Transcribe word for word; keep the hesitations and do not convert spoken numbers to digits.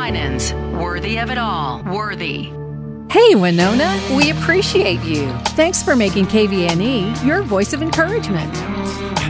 Winans. Worthy of it all. Worthy. Hey, Winona, we appreciate you. Thanks for making K V N E your voice of encouragement.